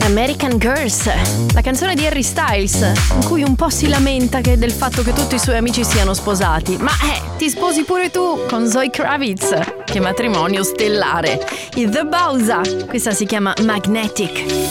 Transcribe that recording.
American Girls, la canzone di Harry Styles, in cui un po' si lamenta del fatto che tutti i suoi amici siano sposati. Ma ti sposi pure tu con Zoe Kravitz. Che matrimonio stellare. I The Bauza, questa si chiama Magnetic.